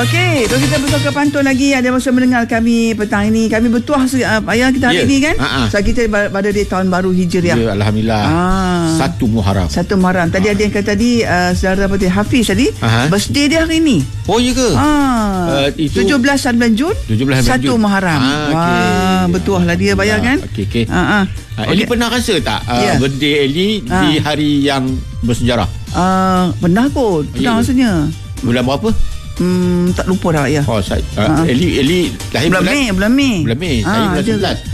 Okey, terus kita bersuka pantun lagi. Ada masa mendengar kami petang ini. Kami bertuah ayah kita hari ini kan. So kita pada di tahun baru Hijriah. Ya, alhamdulillah. 1 Muharram. 1 Muharram. Tadi ada yang kata tadi saudara Hafiz tadi birthday dia hari ini. Oh ya ke? Itu 17 bulan Jun. 1 Muharram. Wah, bertuah lah dia bayar kan? Okey. Eli pernah rasa tak birthday Eli di hari yang bersejarah? Pernah kot. Pernah rasanya. Bulan berapa? Tak lupa dah ya. Eli lahir bulan Mei. Saya bulan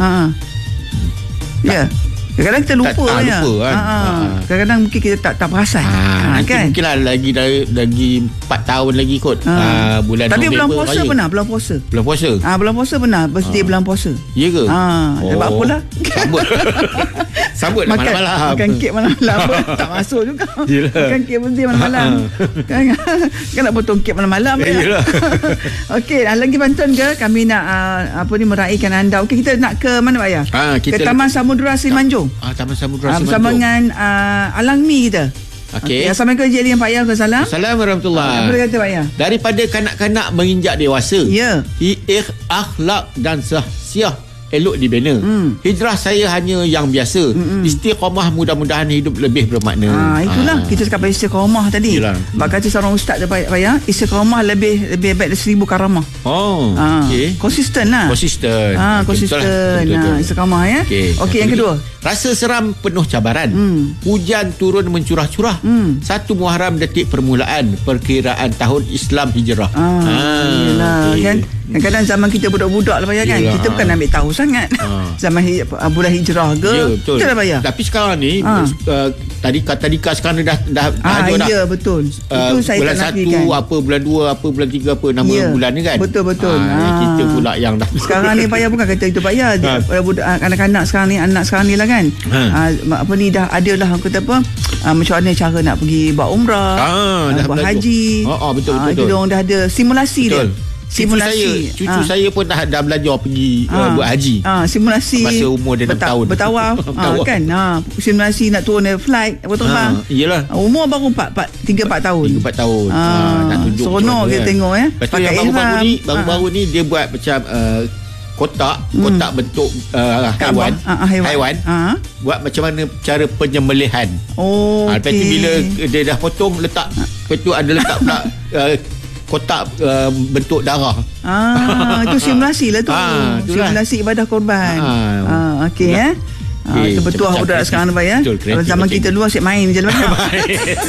11. Ya. Kadang-kadang kita lupa kadang-kadang mungkin kita tak perasan. Kan? Mungkinlah lagi 4 tahun lagi kot. Bulan tapi November bulan puasa raya. Pernah bulan puasa. Bulan puasa pernah birthday bulan puasa. Ya ke? Sebab apalah. Sambut malam-malam. Makan kek malam-malam tak masuk juga. Makan kek birthday malam-malam. Kan nak potong kek malam-malam ya. Okey, lagi pantun ke? Kami nak meraihkan anda. Okey, kita nak ke mana Pak Ya? Ke Taman Samudra Semenanjung. Taman Samudra Semenanjung. Bersama dengan Alangmi kita. Okey. Assalamualaikum Encik Ali dan Pak Ya. Assalamualaikum warahmatullahi. Apa kata Pak Ya? Daripada kanak-kanak menginjak dewasa. Ya. Akhlak dan sahsiah elok dibina. Hijrah saya hanya yang biasa. Istiqamah mudah-mudahan hidup lebih bermakna. Itulah kita cakap pasal istiqamah tadi. Bak kata seorang ustaz Pak Ya, istiqamah lebih baik dari 1000 karamah. Okey. Konsisten lah. Konsisten. Istiqamah ya. Okey, yang kedua. Rasa seram penuh cabaran. Hujan turun mencurah-curah. 1 Muharram detik permulaan perkiraan tahun Islam Hijrah. Yelah kan. Kadang-kadang zaman kita budak-budak lah Pak Ya kan. Kita bukan ambil tahu sangat. Zaman bulan Hijrah ke. Ya, betul. Betul lah Pak Ya. Tapi sekarang ni tadika sekarang dah ada dah. Ya, betul. Itu saya bulan tak 1 nafikan. apa, bulan 2 apa, bulan 3 apa, nama bulan ni kan. Betul. Kita pula yang dah. Sekarang ni Pak Ya bukan kata itu Pak Ya. Anak-anak sekarang ni, anak sekarang ni lah kan. Dah ada lah kata apa, macam mana cara nak pergi buat umrah, buat haji. Betul. Itu diorang dah ada simulasi dia. Cucu saya pun dah belajar pergi buat haji. Simulasi masa umur dia 6 tahun. Bertawaf kan. Simulasi nak turun flight apa terbang. Iyalah. Umur baru 3-4 tahun. 3-4 tahun. Nak tunjuk. Seronok kita tengok pakai baru-baru ni dia buat macam kotak bentuk haiwan. Buat macam mana cara penyembelihan. Lepas tu bila dia dah potong letak, lepas tu ada letak pula kotak bentuk darah. Itu simulasi lah tu. Simulasi ibadah korban. Okey Itu bertuah budak sekarang Pak Ya. Kalau zaman kita dulu asyik main je lah.